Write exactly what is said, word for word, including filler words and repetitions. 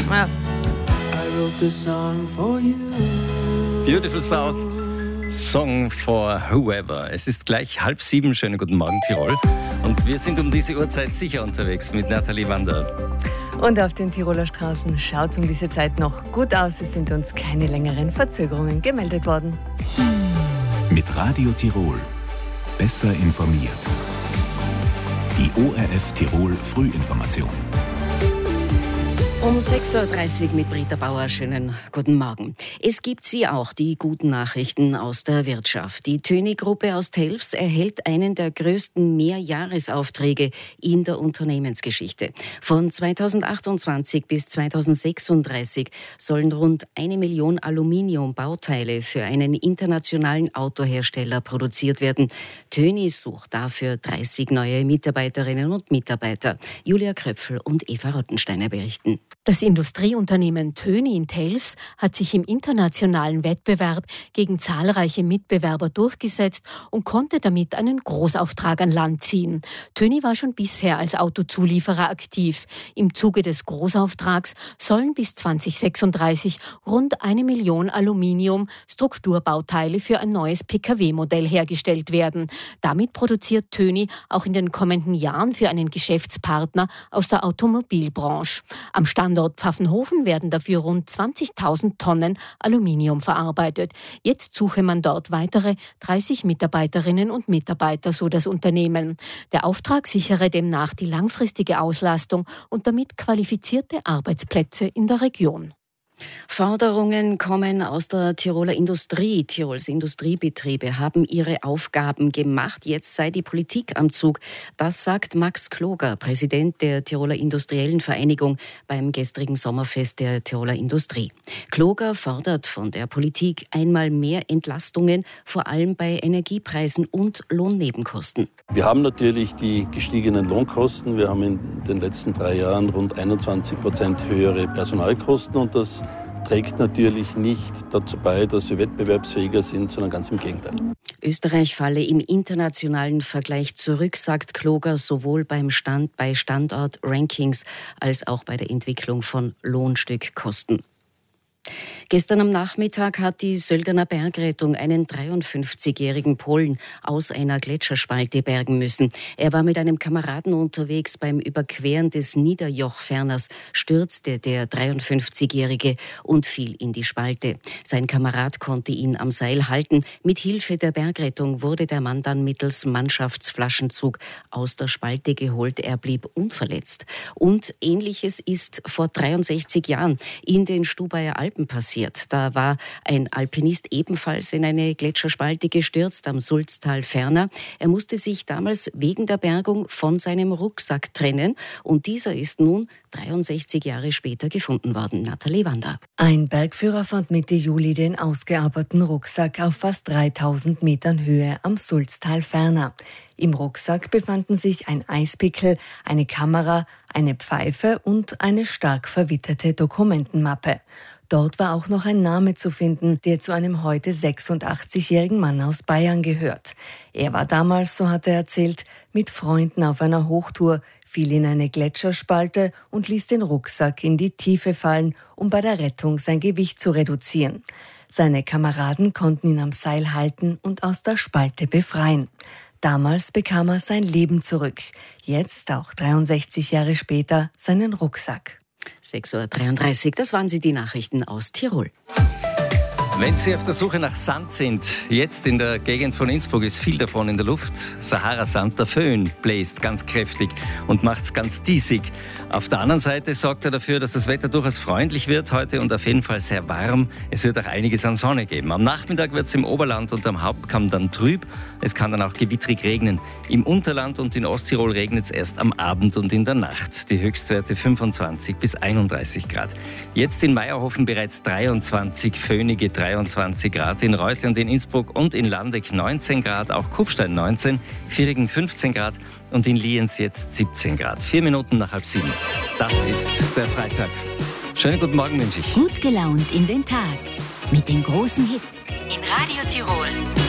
Ja. I wrote this song for you. Beautiful South, Song for Whoever. Es ist gleich halb sieben. Schönen guten Morgen, Tirol. Und wir sind um diese Uhrzeit sicher unterwegs mit Nathalie Wander. Und auf den Tiroler Straßen schaut es um diese Zeit noch gut aus. Es sind uns keine längeren Verzögerungen gemeldet worden. Mit Radio Tirol. Besser informiert. Die O R F Tirol Frühinformation. Um sechs Uhr dreißig mit Britta Bauer. Schönen guten Morgen. Es gibt sie auch, die guten Nachrichten aus der Wirtschaft. Die Töni-Gruppe aus Telfs erhält einen der größten Mehrjahresaufträge in der Unternehmensgeschichte. Von zweitausendachtundzwanzig bis zweitausendsechsunddreißig sollen rund eine Million Aluminiumbauteile für einen internationalen Autohersteller produziert werden. Töni sucht dafür dreißig neue Mitarbeiterinnen und Mitarbeiter. Julia Kröpfel und Eva Rottensteiner berichten. Das Industrieunternehmen Töni in Telfs hat sich im internationalen Wettbewerb gegen zahlreiche Mitbewerber durchgesetzt und konnte damit einen Großauftrag an Land ziehen. Töni war schon bisher als Autozulieferer aktiv. Im Zuge des Großauftrags sollen bis zweitausendsechsunddreißig rund eine Million Aluminium-Strukturbauteile für ein neues P K W-Modell hergestellt werden. Damit produziert Töni auch in den kommenden Jahren für einen Geschäftspartner aus der Automobilbranche. Am Standort Pfaffenhofen werden dafür rund zwanzigtausend Tonnen Aluminium verarbeitet. Jetzt suche man dort weitere dreißig Mitarbeiterinnen und Mitarbeiter, so das Unternehmen. Der Auftrag sichere demnach die langfristige Auslastung und damit qualifizierte Arbeitsplätze in der Region. Forderungen kommen aus der Tiroler Industrie. Tirols Industriebetriebe haben ihre Aufgaben gemacht. Jetzt sei die Politik am Zug. Das sagt Max Kloger, Präsident der Tiroler Industriellen Vereinigung beim gestrigen Sommerfest der Tiroler Industrie. Kloger fordert von der Politik einmal mehr Entlastungen, vor allem bei Energiepreisen und Lohnnebenkosten. Wir haben natürlich die gestiegenen Lohnkosten. Wir haben in den letzten drei Jahren rund einundzwanzig Prozent höhere Personalkosten und das trägt natürlich nicht dazu bei, dass wir wettbewerbsfähiger sind, sondern ganz im Gegenteil. Österreich falle im internationalen Vergleich zurück, sagt Kloger, sowohl beim Stand bei Standort-Rankings als auch bei der Entwicklung von Lohnstückkosten. Gestern am Nachmittag hat die Söldener Bergrettung einen dreiundfünfzigjährigen Polen aus einer Gletscherspalte bergen müssen. Er war mit einem Kameraden unterwegs. Beim Überqueren des Niederjochferners stürzte der dreiundfünfzigjährige und fiel in die Spalte. Sein Kamerad konnte ihn am Seil halten. Mit Hilfe der Bergrettung wurde der Mann dann mittels Mannschaftsflaschenzug aus der Spalte geholt. Er blieb unverletzt. Und Ähnliches ist vor dreiundsechzig Jahren in den Stubaier Alpen passiert. Da war ein Alpinist ebenfalls in eine Gletscherspalte gestürzt am Sulztal ferner. Er musste sich damals wegen der Bergung von seinem Rucksack trennen und dieser ist nun dreiundsechzig Jahre später gefunden worden. Nathalie Wander. Ein Bergführer fand Mitte Juli den ausgearbeiteten Rucksack auf fast dreitausend Metern Höhe am Sulztal ferner. Im Rucksack befanden sich ein Eispickel, eine Kamera, eine Pfeife und eine stark verwitterte Dokumentenmappe. Dort war auch noch ein Name zu finden, der zu einem heute sechsundachtzigjährigen Mann aus Bayern gehört. Er war damals, so hat er erzählt, mit Freunden auf einer Hochtour, fiel in eine Gletscherspalte und ließ den Rucksack in die Tiefe fallen, um bei der Rettung sein Gewicht zu reduzieren. Seine Kameraden konnten ihn am Seil halten und aus der Spalte befreien. Damals bekam er sein Leben zurück, jetzt, auch dreiundsechzig Jahre später, seinen Rucksack. sechs Uhr dreiunddreißig, das waren sie, die Nachrichten aus Tirol. Wenn Sie auf der Suche nach Sand sind, jetzt in der Gegend von Innsbruck ist viel davon in der Luft. Sahara-Sand, der Föhn bläst ganz kräftig und macht's ganz diesig. Auf der anderen Seite sorgt er dafür, dass das Wetter durchaus freundlich wird heute und auf jeden Fall sehr warm. Es wird auch einiges an Sonne geben. Am Nachmittag wird es im Oberland und am Hauptkamm dann trüb. Es kann dann auch gewittrig regnen. Im Unterland und in Osttirol regnet es erst am Abend und in der Nacht. Die Höchstwerte fünfundzwanzig bis einunddreißig Grad. Jetzt in Meierhofen bereits dreiundzwanzig, föhnige dreiundzwanzig Grad, in Reute und in Innsbruck und in Landeck neunzehn Grad, auch Kufstein neunzehn, Virigen fünfzehn Grad und in Lienz jetzt siebzehn Grad. Vier Minuten nach halb sieben. Das ist der Freitag. Schönen guten Morgen wünsche ich. Gut gelaunt in den Tag mit den großen Hits in Radio Tirol.